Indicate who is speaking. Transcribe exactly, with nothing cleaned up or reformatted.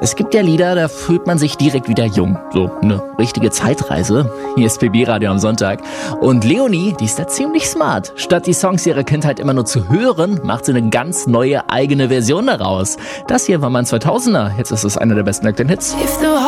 Speaker 1: Es gibt ja Lieder, da fühlt man sich direkt wieder jung. So eine richtige Zeitreise. Hier ist P B-Radio am Sonntag. Und Leonie, die ist da ziemlich smart. Statt die Songs ihrer Kindheit immer nur zu hören, macht sie eine ganz neue eigene Version daraus. Das hier war mein zweitausender. Jetzt ist es einer der besten aktuellen Hits.